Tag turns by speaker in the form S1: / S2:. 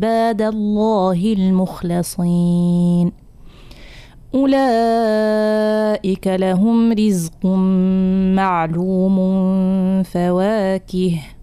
S1: عباد الله المخلصين أولئك لهم رزق معلوم فواكه